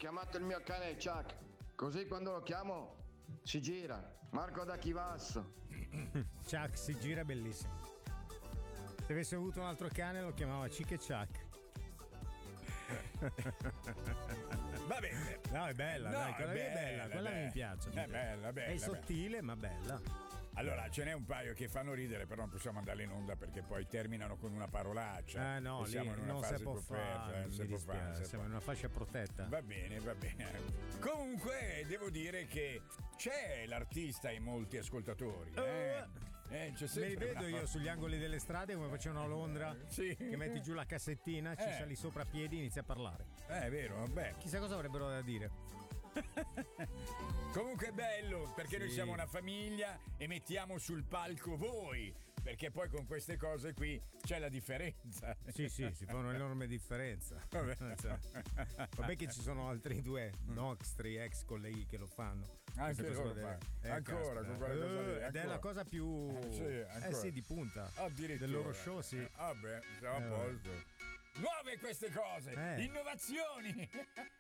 chiamato il mio cane Chuck, così quando lo chiamo si gira. Marco da Chivasso. Chuck si gira, bellissimo. Se avessi avuto un altro cane lo chiamava Chic e Chuck. Va bene. No, è bella, No, dai, quella è lì è bella, bella, quella bella. mi piace. È bella. È sottile, ma bella. Allora, ce n'è un paio che fanno ridere, però non possiamo andarle in onda perché poi terminano con una parolaccia. No, e siamo lì in una non fase si può coperta, fare, non si mi può dispiace, fare. siamo in una fascia protetta. Va bene. Comunque, devo dire che c'è l'artista in molti ascoltatori. C'è Me li sempre vedo io sugli angoli delle strade come facevano a Londra, Sì. che metti giù la cassettina, ci sali sopra a piedi e inizi a parlare. È vero, vabbè. Chissà cosa avrebbero da dire. Comunque è bello perché noi Sì. siamo una famiglia e mettiamo sul palco voi, perché poi con queste cose qui c'è la differenza. Sì, si fa un'enorme differenza. Vabbè. Vabbè che ci sono altri due nostri ex colleghi che lo fanno. Anche Queste loro cose fanno. delle- Ancora, caspita. con quella cosa lì, Ed è ancora. la cosa più ancora. di punta Addirittura. del loro show, sì. Vabbè, siamo a posto. Nuove queste cose, innovazioni.